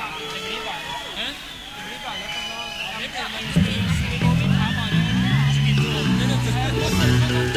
Det blir bare. Hæ? Det blir bare for nå. Det blir, men vi går ikke her bare. Så vi åpner, vet du.